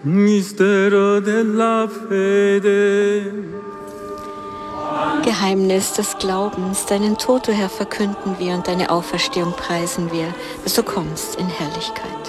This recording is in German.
Mistero della fede. Geheimnis des Glaubens, deinen Tod, o Herr, verkünden wir und deine Auferstehung preisen wir, bis du kommst in Herrlichkeit.